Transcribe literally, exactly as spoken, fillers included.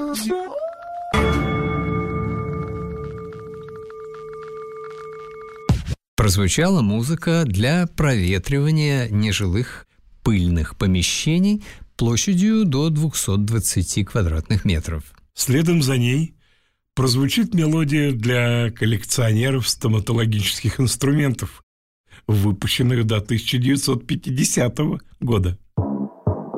Прозвучала музыка для проветривания нежилых пыльных помещений площадью до двухсот двадцати квадратных метров. Следом за ней прозвучит мелодия для коллекционеров стоматологических инструментов, выпущенных до тысяча девятьсот пятидесятого года.